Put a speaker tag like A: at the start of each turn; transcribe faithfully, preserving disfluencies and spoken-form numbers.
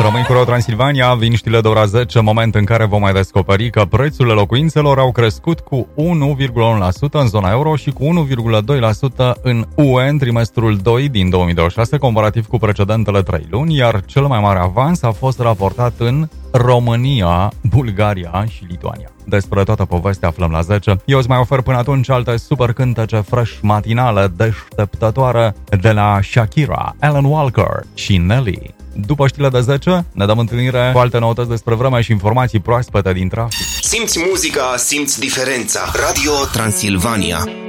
A: Rămâi cu Ro Transilvania, vin știrile de ora zece, moment în care vom mai descoperi că prețurile locuințelor au crescut cu unu virgulă unu la sută în zona euro și cu unu virgulă doi la sută în U E în trimestrul doi din două mii douăzeci și șase, comparativ cu precedentele trei luni, iar cel mai mare avans a fost raportat în România, Bulgaria și Lituania. Despre toată povestea aflăm la zece. Eu îți mai ofer până atunci alte super cântece fresh matinale deșteptătoare de la Shakira, Alan Walker și Nelly. După știrile de zece, ne dăm întâlnire cu alte noutăți despre vreme și informații proaspete din trafic.
B: Simți muzica, simți diferența. Radio Transilvania.